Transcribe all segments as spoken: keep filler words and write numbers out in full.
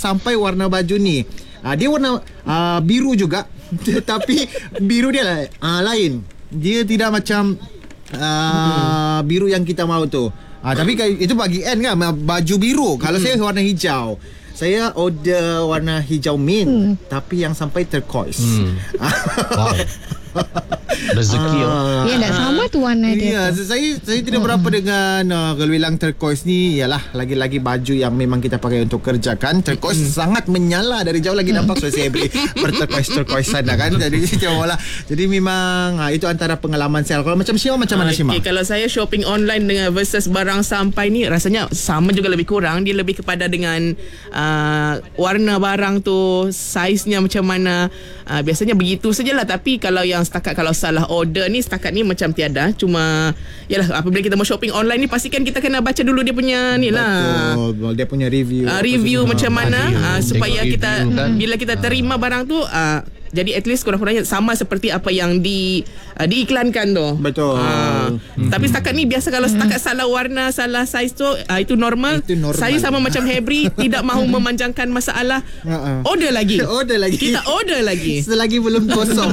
sampai warna baju ni. Uh, dia warna uh, biru juga. Tapi biru dia lah, uh, lain. Dia tidak macam uh, hmm. biru yang kita mahu tu. Uh, tapi itu bagi Anne kan, baju biru. Kalau hmm. saya warna hijau, saya order warna hijau mint, hmm. tapi yang sampai turquoise. Hmm. Wow. Rezeki. Ah, ya, tak sama tu warna dia. Ya, saya saya tidak hmm. berapa dengan uh, kalau bilang turquoise ni ialah lagi-lagi baju yang memang kita pakai untuk kerja kan. Turquoise hmm. sangat menyala dari jauh lagi nampak. So saya beli berturquoise-turquoise sana kan. Jadi saya Jadi memang uh, itu antara pengalaman saya. Kalau macam Syima macam mana Syima? Okay, kalau saya shopping online dengan versus barang sampai ni rasanya sama juga lebih kurang. Dia lebih kepada dengan uh, warna barang tu, saiznya macam mana. Uh, biasanya begitu sajalah. Tapi kalau yang setakat kalau salah order ni setakat ni macam tiada. Cuma yalah, apabila kita mau shopping online ni pastikan kita kena baca dulu dia punya ni lah. Betul. Dia punya review. Uh, review macam mana uh, supaya Tengok kita review, kan? bila kita terima barang tu uh, jadi at least kurang-kurangnya sama seperti apa yang di uh, diiklankan tu. Betul. Uh, mm-hmm. Tapi setakat ni biasa kalau setakat salah warna, salah saiz tu uh, itu normal. Itu normal. Saya sama macam Hebri tidak mahu memanjangkan masalah. Uh-uh. Order lagi. Order lagi. Kita order lagi. Selagi belum kosong.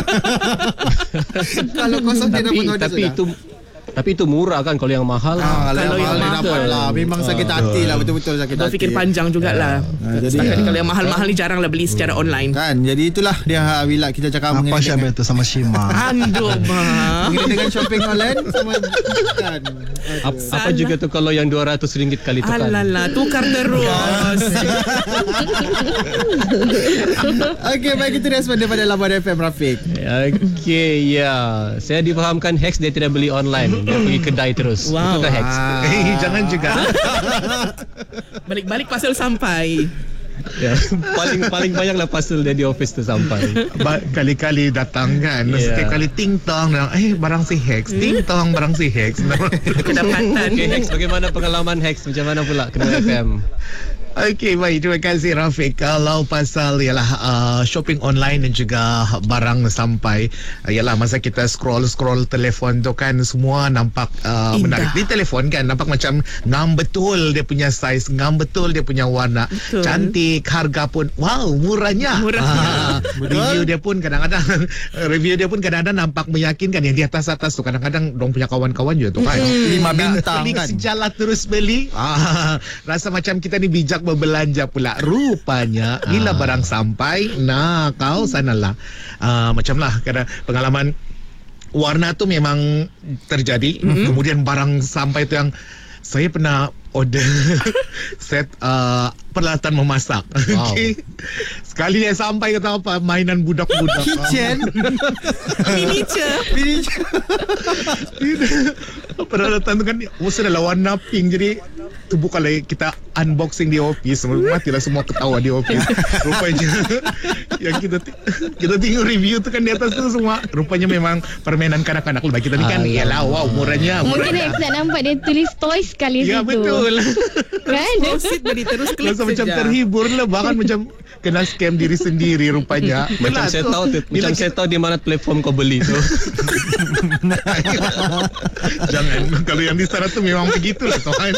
Kalau kosong dia dapat order tapi sudah. itu Tapi itu murah kan. Kalau yang mahal, ah, kalau yang mahal dapat lah. Memang ah, sakit hati lah. Betul-betul sakit Atau hati. fikir panjang jugalah. Ah, jadi Setakat ni ah, kalau yang mahal-mahal ni jarang lah beli secara online. kan. Jadi itulah dia bila kita cakap apa Syabel tu sama Syima. Aduh, bang. mengenai dengan shopping online sama kan. Apa, apa juga tu kalau yang dua ratus ringgit kali tukar. Alalah, tukar terus. Okey, baik, itu respon daripada Labuan F M, Rafiq. Okey, ya. Saya difahamkan Hex dia tidak beli online. Dia pergi kedai terus. Wow. Itu ke Hex? Eh, jangan juga. Balik-balik parcel sampai. Ya, paling paling banyaklah parcel dia di office tu sampai. Ba- kali-kali datang kan. Yeah. Setiap kali ting tong, eh barang si Hex, ting tong barang si Hex. Kedapatan. Okey, Hex, bagaimana pengalaman Hex? Macam mana pula Kena F M? Okey, baik. Terima kasih Rafiq. Kalau pasal ialah uh, shopping online dan juga barang sampai, uh, ialah masa kita scroll-scroll telefon tu kan, semua nampak uh, menarik. Di telefon kan nampak macam ngam betul dia punya saiz, ngam betul dia punya warna. Betul. Cantik, harga pun wow, murahnya. Murahnya. Ah, review dia pun kadang-kadang review dia pun kadang-kadang nampak meyakinkan. Yang di atas-atas tu kadang-kadang dong punya kawan-kawan juga tu kan. Hmm. Lima bintang Klik kan. sejalan terus beli. Ah, rasa macam kita ni bijak berbelanja pula. Rupanya bila barang sampai, nah kau sanalah. Ah, macamlah kadang pengalaman warna tu memang terjadi. Mm-hmm. Kemudian barang sampai tu yang saya pernah order set uh, peralatan memasak. Wow. Okay. Sekali dia sampai kata apa, mainan budak-budak. Kitchen. Miniature. Miniature. Peralatan tu kan mesti adalah warna pink. Jadi tu bukan lagi kita unboxing di office. Matilah semua ketawa di office. Rupanya yang kita kita tengok review tu kan di atas tu semua rupanya memang permainan kanak-kanak. Bagi kita ni kan ialah wow, murahnya, Mungkin murahnya. Hex nak nampak dia tulis toys sekali Ya situ. betul. Kan? Proceed beri terus klik Rasa macam saja. terhibur lah. Bahkan macam kena scam diri sendiri rupanya. Macam Yalah, saya tu, tahu tu, bila macam saya tahu di mana platform kau beli tu. jangan. Kalau yang di sana tu memang begitulah tuan.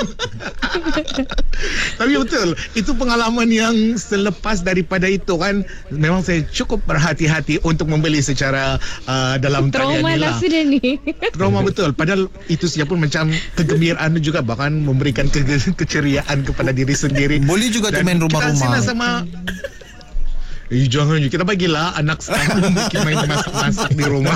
Tapi betul, itu pengalaman yang selepas daripada itu kan, memang saya cukup berhati-hati untuk membeli secara uh, dalam talian Trauma ni lah lah. sudah ni. Trauma betul. Padahal itu saja pun macam kegembiraan juga, bahkan memberikan ke- keceriaan kepada diri sendiri. Boleh juga tu Dan main rumah-rumah. Kita sila sama. Eh, jangan je. Kita bagilah anak sekarang mungkin main masak-masak di rumah.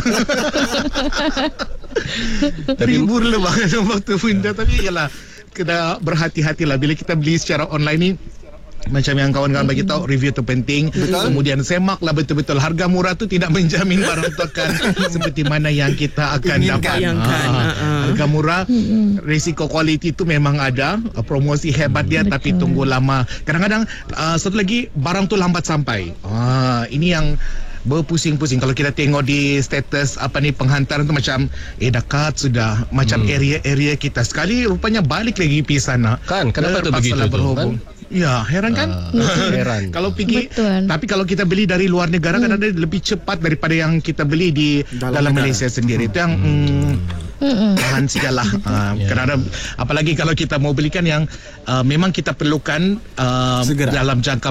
Terhibur lah banget waktu benda. Tapi ialah, kita berhati-hatilah bila kita beli secara online ni. Macam yang kawan-kawan bagi tahu, review tu penting. Betul. Kemudian semaklah betul-betul. Harga murah tu tidak menjamin barang tu akan seperti mana yang kita akan dapat. Bayangkan, Ah, uh-uh. Harga murah, risiko kualiti tu memang ada. Promosi hebat dia, Betul. tapi tunggu lama. Kadang-kadang uh, satu lagi, barang tu lambat sampai. Ah, ini yang berpusing-pusing. Kalau kita tengok di status apa ni penghantaran tu macam eh dekat sudah, macam Hmm. area-area kita sekali rupanya balik lagi pergi sana. Kan, kenapa tu Terpaksalah begitu tu, berhubung. Ya, heran kan? Ah, heran. Kalau pergi, Betul. tapi kalau kita beli dari luar negara kan ada lebih cepat daripada yang kita beli di Dalam dalam, negara. Malaysia sendiri. Itu yang mm, tahan sajalah. Uh, Ya. Kadang-kadang apalagi kalau kita mau belikan yang uh, memang kita perlukan uh, Segera. dalam jangka